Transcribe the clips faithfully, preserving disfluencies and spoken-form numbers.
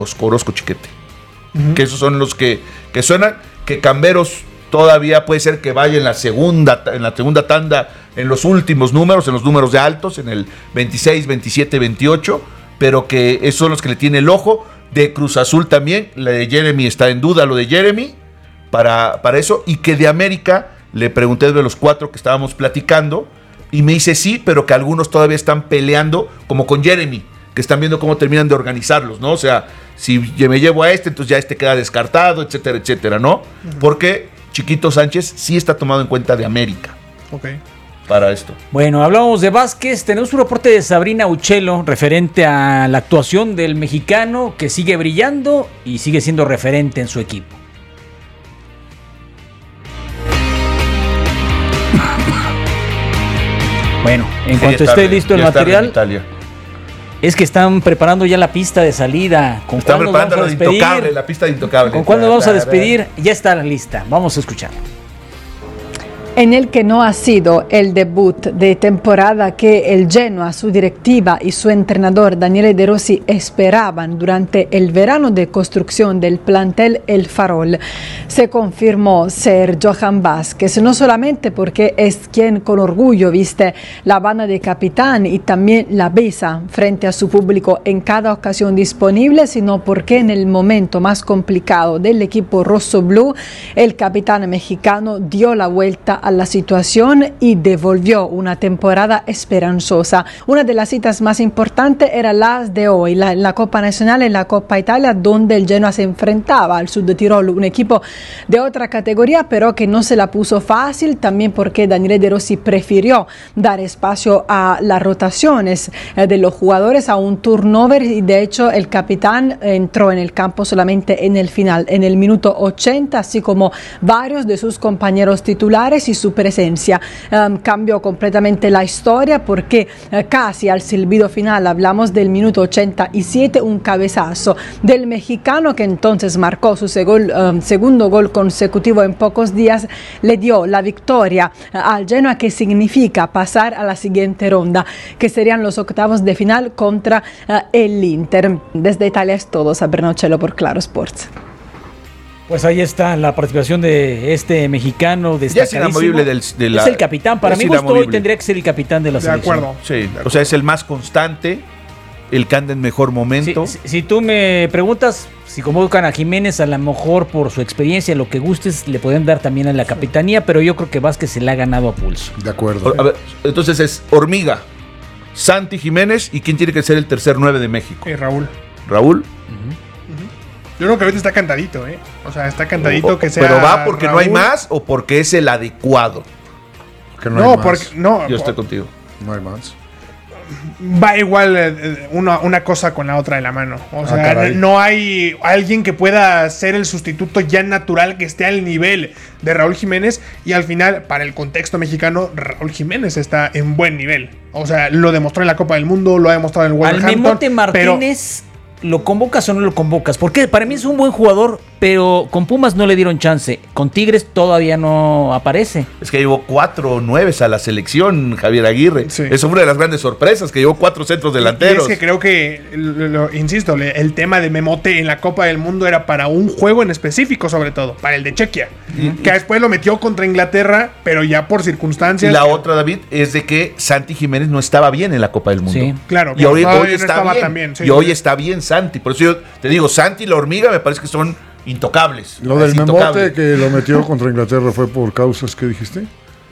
Orozco Chiquete. Uh-huh. Que esos son los que, que suenan, que Camberos todavía puede ser que vaya en la segunda, en la segunda tanda, en los últimos números, en los números de altos, en el veintiséis, veintisiete, veintiocho, pero que esos son los que le tiene el ojo. De Cruz Azul también, la de Jeremy está en duda, lo de Jeremy, para, para eso, y que de América, le pregunté de los cuatro que estábamos platicando, y me dice sí, pero que algunos todavía están peleando, como con Jeremy, que están viendo cómo terminan de organizarlos, ¿no? O sea, si me llevo a este, entonces ya este queda descartado, etcétera, etcétera, ¿no? Uh-huh. Porque Chiquito Sánchez sí está tomado en cuenta de América. Ok. Para esto. Bueno, hablamos de Vázquez, tenemos un reporte de Sabrina Uchelo referente a la actuación del mexicano que sigue brillando y sigue siendo referente en su equipo. Bueno, en sí, cuanto esté listo el material, es que están preparando ya la pista de salida. ¿Con están cuándo preparando vamos a despedir? Intocable, la pista de Intocable. ¿Con cuándo vamos a despedir? Ya está lista, vamos a escuchar. En el que no ha sido el debut de temporada que el Genoa, su directiva y su entrenador Daniele De Rossi esperaban durante el verano de construcción del plantel El Farol, se confirmó ser Johan Vázquez, no solamente porque es quien con orgullo viste la banda de capitán y también la besa frente a su público en cada ocasión disponible, sino porque en el momento más complicado del equipo rosso-blu, el capitán mexicano dio la vuelta a la situación y devolvió una temporada esperanzosa. Una de las citas más importantes era la de hoy, la, la Copa Nacional y la Copa Italia, donde el Genoa se enfrentaba al Sud Tirol, un equipo de otra categoría, pero que no se la puso fácil, también porque Daniele De Rossi prefirió dar espacio a las rotaciones eh, de los jugadores, a un turnover, y de hecho el capitán entró en el campo solamente en el final, en el minuto ochenta, así como varios de sus compañeros titulares, y su presencia um, cambió completamente la historia porque uh, casi al silbido final, hablamos del minuto ochenta y siete, un cabezazo del mexicano que entonces marcó su segol, um, segundo gol consecutivo en pocos días, le dio la victoria uh, al Genoa, que significa pasar a la siguiente ronda, que serían los octavos de final contra uh, el Inter. Desde Italia es todo. Sabrina Uchelo por Claro Sports. Pues ahí está la participación de este mexicano destacadísimo. Del, de la, es el capitán. Para mi gusto hoy tendría que ser el capitán de la de selección. Acuerdo. Sí, de acuerdo. O sea, es el más constante, el que anda en mejor momento. Si, si, si tú me preguntas si convocan a Jiménez, a lo mejor por su experiencia, lo que gustes, le pueden dar también a la capitanía, pero yo creo que Vázquez se le ha ganado a pulso. De acuerdo. A ver, entonces es Hormiga, Santi Jiménez, y ¿quién tiene que ser el tercer nueve de México? Y Raúl. Raúl. Uh-huh. Yo creo que ahorita está cantadito, ¿eh? O sea, está cantadito o, que sea. ¿Pero va porque Raúl. no hay más o porque es el adecuado? Que no, no hay más. porque. No, Yo estoy contigo. No hay más. Va igual eh, una, una cosa con la otra de la mano. O sea, ah, no hay alguien que pueda ser el sustituto ya natural que esté al nivel de Raúl Jiménez. Y al final, para el contexto mexicano, Raúl Jiménez está en buen nivel. O sea, lo demostró en la Copa del Mundo, lo ha demostrado en el Wolverhampton. Al Memote Martínez, pero... ¿lo convocas o no lo convocas? Porque para mí es un buen jugador, pero con Pumas no le dieron chance. Con Tigres todavía no aparece. Es que llevó cuatro nueves a la selección, Javier Aguirre. Sí. Es una de las grandes sorpresas, que llevó cuatro centros delanteros. Y es que creo que, lo, lo, insisto, el tema de Memote en la Copa del Mundo era para un juego en específico, sobre todo, para el de Chequia. Mm-hmm. Que después lo metió contra Inglaterra, pero ya por circunstancias. Y la otra, David, es de que Santi Jiménez no estaba bien en la Copa del Mundo. Sí. Claro, y hoy, hoy no está bien. También, sí, y hoy sí. está bien Santi. Por eso yo te digo, Santi y la Hormiga me parece que son intocables. Lo del Memote que lo metió contra Inglaterra fue por causas, ¿qué dijiste?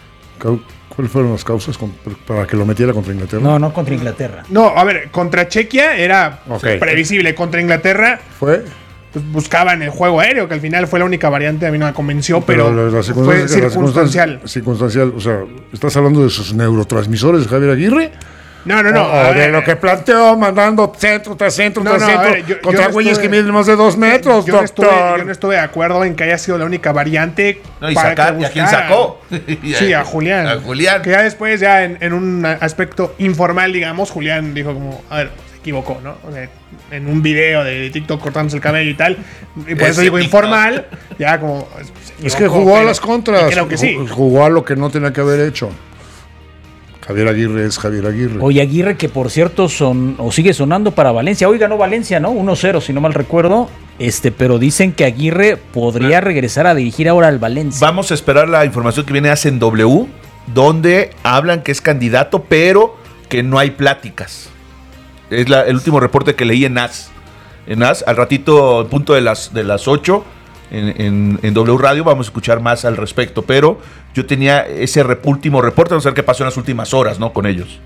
¿Cuáles fueron las causas con, para que lo metiera contra Inglaterra? No, no contra Inglaterra. No, a ver, contra Chequia era okay. previsible. Contra Inglaterra fue... Pues buscaban el juego aéreo, que al final fue la única variante, a mí no me convenció, pero, pero la, la fue circunstancial. Circunstancial, o sea, ¿estás hablando de sus neurotransmisores de Javier Aguirre? No, no, no. O, o de lo que planteó, mandando centro tras centro no, tras no, centro, ver, yo, contra yo güeyes no que miden más de dos metros, yo, yo doctor. No estuve, yo no estuve de acuerdo en que haya sido la única variante. No, y para sacar, que ¿y a quién sacó? Sí, a Julián. A Julián. Que ya después, ya en, en un aspecto informal, digamos, Julián dijo como, a ver, se equivocó, ¿no? O sea, en un video de TikTok cortándose el cabello y tal. Y por eso digo TikTok. Informal, ya como... Es que jugó a las contras. Creo que sí. Jugó a lo que no tenía que haber hecho. Javier Aguirre es Javier Aguirre. Oye, Aguirre, que por cierto son o sigue sonando para Valencia. Hoy ganó Valencia, ¿no? uno cero, si no mal recuerdo. Este, pero dicen que Aguirre podría regresar a dirigir ahora al Valencia. Vamos a esperar la información que viene hace en W, donde hablan que es candidato, pero que no hay pláticas. Es la, el último reporte que leí en A S. En A S, al ratito, en punto de las, de las ocho, en, en, en W Radio, vamos a escuchar más al respecto. Pero yo tenía ese rep, último reporte, vamos a ver qué pasó en las últimas horas, ¿no? Con ellos.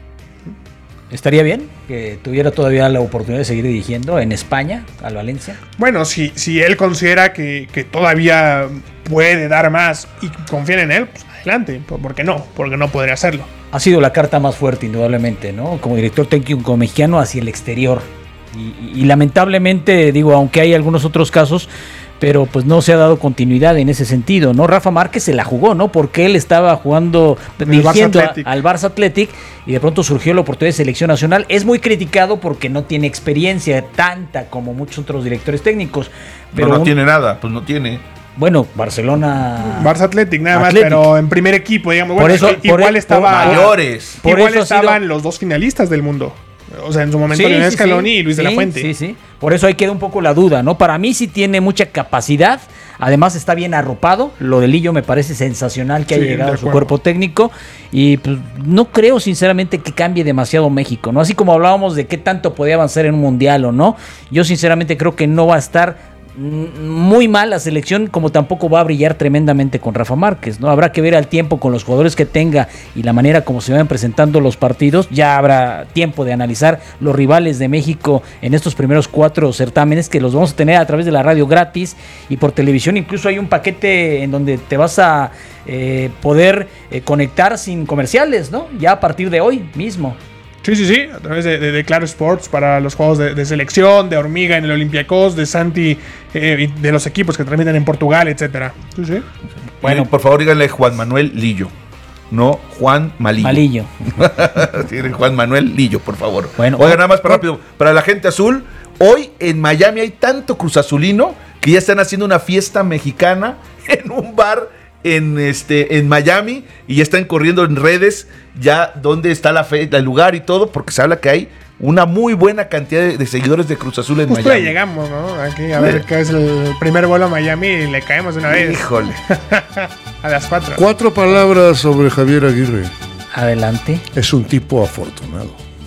¿Estaría bien que tuviera todavía la oportunidad de seguir dirigiendo en España al Valencia? Bueno, si, si él considera que, que todavía puede dar más y confían en él, pues adelante. ¿Por qué no? Porque no podría hacerlo. Ha sido la carta más fuerte, indudablemente, ¿no? Como director técnico mexicano hacia el exterior. Y, y, y lamentablemente, digo, aunque hay algunos otros casos, pero pues no se ha dado continuidad en ese sentido, ¿no? Rafa Márquez se la jugó, ¿no? Porque él estaba jugando, dirigiendo a, al Barça Athletic y de pronto surgió la oportunidad de selección nacional. Es muy criticado porque no tiene experiencia tanta como muchos otros directores técnicos. Pero no, no un, tiene nada, pues no tiene. Bueno, Barcelona... Barça Athletic, nada Athletic. más, pero en primer equipo, digamos. Por Bueno, eso, igual por, estaba... Por mayores. Por igual eso estaban sido... los dos finalistas del mundo. O sea, en su momento Sí, Lionel sí, Scaloni sí. y Luis sí, de la Fuente. Sí, sí. Por eso ahí queda un poco la duda, ¿no? Para mí sí tiene mucha capacidad. Además está bien arropado. Lo de Lillo me parece sensacional que Sí, haya llegado de a su acuerdo. cuerpo técnico. Y pues, no creo sinceramente que cambie demasiado México, ¿no? Así como hablábamos de qué tanto podía avanzar en un mundial o no. Yo sinceramente creo que no va a estar muy mal la selección, como tampoco va a brillar tremendamente con Rafa Márquez, ¿no? Habrá que ver al tiempo con los jugadores que tenga y la manera como se vayan presentando los partidos. Ya habrá tiempo de analizar los rivales de México en estos primeros cuatro certámenes que los vamos a tener a través de la radio gratis y por televisión. Incluso hay un paquete en donde te vas a eh, poder eh, conectar sin comerciales, ¿no? Ya a partir de hoy mismo. Sí, sí, sí, a través de, de, de Claro Sports para los juegos de, de selección, de Hormiga en el Olympiacos, de Santi, eh, de los equipos que transmiten en Portugal, etcétera. Sí, sí. Bueno, por favor, díganle Juan Manuel Lillo, no Juan Malillo. Malillo. Tienen Juan Manuel Lillo, por favor. Bueno, Oigan, nada más para rápido, para la gente azul, hoy en Miami hay tanto Cruz Azulino que ya están haciendo una fiesta mexicana en un bar en este en Miami y ya están corriendo en redes ya dónde está la fe, el lugar y todo, porque se habla que hay una muy buena cantidad de, de seguidores de Cruz Azul en Justo Miami. le llegamos, ¿no? Aquí a ver qué es el primer vuelo a Miami y le caemos de una vez. Híjole. A las cuatro. Cuatro palabras sobre Javier Aguirre. Adelante. Es un tipo afortunado.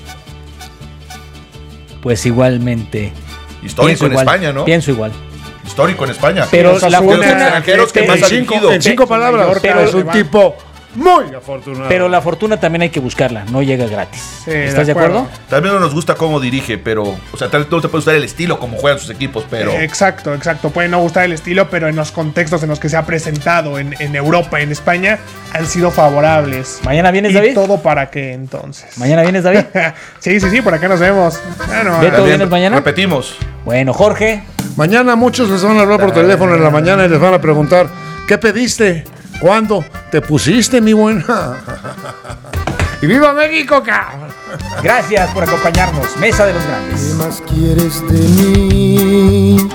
Pues igualmente. Histórico en igual, España, ¿no? Pienso igual. Histórico en España. Pero Los la Azul, de los fortuna, extranjeros que en más En han cinco, dirigido. en cinco palabras, Mallorca, pero es un Levante. tipo muy afortunado. pero la fortuna también hay que buscarla, no llega gratis. Sí, ¿Estás de de acuerdo? acuerdo. También no nos gusta cómo dirige, pero, o sea, tal vez no te puede gustar el estilo, como juegan sus equipos, pero... Eh, Exacto, exacto. Puede no gustar el estilo, pero en los contextos en los que se ha presentado en, en Europa, en España, han sido favorables. ¿Mañana vienes, ¿Y David? todo para qué entonces? ¿Mañana vienes, David? Sí, sí, sí, por acá nos vemos. Bueno, Beto, También ¿vienes mañana? Repetimos. Bueno, Jorge. Mañana muchos les van a hablar por teléfono en la mañana y les van a preguntar, ¿qué pediste? ¿Cuándo? ¿Te pusiste, mi buena? ¡Y viva México, cabrón! Gracias por acompañarnos. Mesa de los Grandes. ¿Qué más quieres de mí?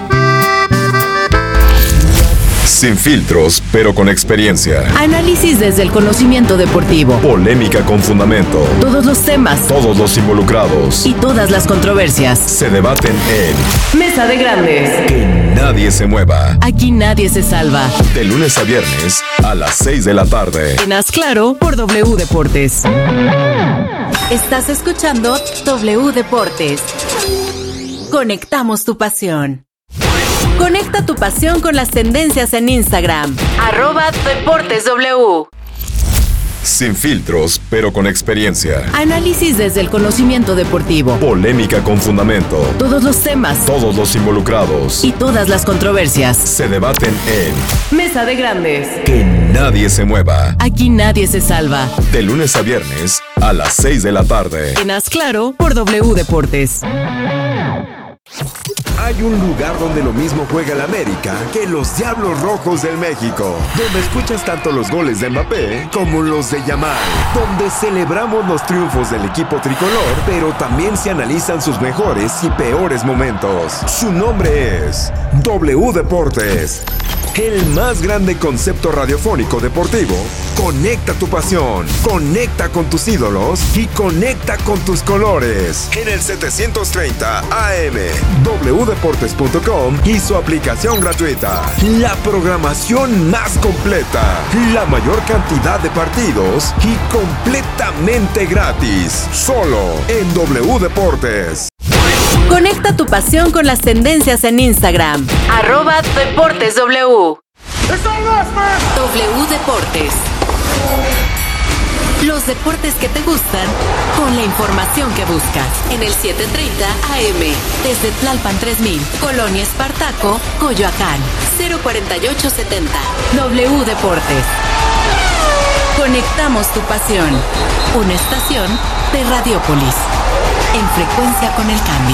Sin filtros, pero con experiencia. Análisis desde el conocimiento deportivo. Polémica con fundamento. Todos los temas Todos los involucrados y todas las controversias. se debaten en Mesa de Grandes. Que nadie se mueva. Aquí nadie se salva. De lunes a viernes a las seis de la tarde. En Haz Claro por W Deportes. Estás escuchando W Deportes. Conectamos tu pasión. Conecta tu pasión con las tendencias en Instagram. Arroba Deportes W. Sin filtros, pero con experiencia. Análisis desde el conocimiento deportivo. Polémica con fundamento. Todos los temas Todos los involucrados y todas las controversias. se debaten en Mesa de Grandes. Que nadie se mueva. Aquí nadie se salva. De lunes a viernes a las seis de la tarde. En Haz Claro por W Deportes. Hay un lugar donde lo mismo juega el América que los Diablos Rojos del México, donde escuchas tanto los goles de Mbappé como los de Yamal, donde celebramos los triunfos del equipo tricolor, pero también se analizan sus mejores y peores momentos. Su nombre es W Deportes. el más grande concepto radiofónico deportivo. Conecta tu pasión, conecta con tus ídolos y conecta con tus colores. En el setecientos treinta A M, w deportes punto com y su aplicación gratuita. La programación más completa, la mayor cantidad de partidos y completamente gratis. Solo en W Deportes. Conecta tu pasión con las tendencias en Instagram. Arroba Deportes W. W Deportes. Los deportes que te gustan con la información que buscas. En el setecientos treinta A M. Desde Tlalpan tres mil. Colonia Espartaco, Coyoacán. cero cuarenta y ocho setenta. W Deportes. Conectamos tu pasión. Una estación de Radiópolis. En frecuencia con el cambio.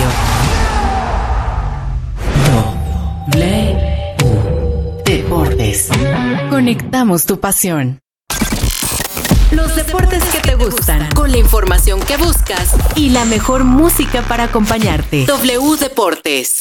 W Deportes. Conectamos tu pasión. Los deportes que te gustan, con la información que buscas y la mejor música para acompañarte. W Deportes.